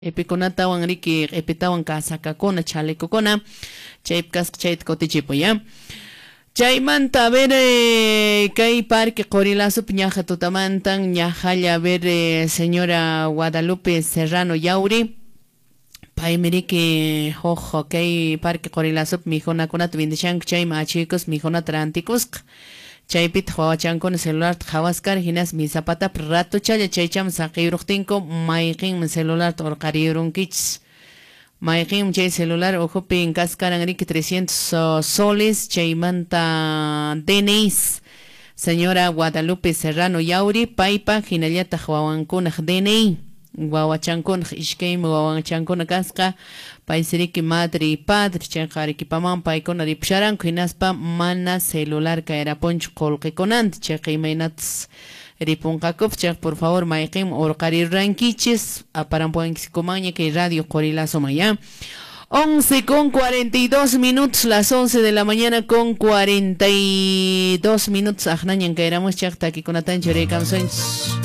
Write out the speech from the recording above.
Epiconata wangriki epitawan kasakakuna chalecocona chaypkas chayt cotichipo ya. Chaymanta ver kay parque Corilazo ñaja tutamantan ñajalla ver señora Guadalupe Serrano Yauri paymiriki jojo kay parque Corilazo mijona kunat vindichan chay machicos mijona tranticos chaypit huachankon celular jawaskar hinas mi zapata rato chaya chaycham saqiruktinko mayqin celular torqarirunkichis mayqin chay celular ojupin kascaranriki 300 soles chaymanta DNIs señora Guadalupe Serrano Yauri paipa hinallata huawankunaj DNI wawachankuna ishkaymi wawachankuna kasqa paysiriki madre y padre chayqariki paman paykuna ripsharanku hinaspa mana celular kayrapunchu qullqikunanta chayqa imaynatas ripunqakup chayqa por favor mayqin urqarirrankichis aparampuankisikumaña kay radio Corilazo ya 11:42 minutos, las 11 de la mañana con 42 minutos. Ajnañan kayramos chaqta aquí con Atancho Rekamsoin.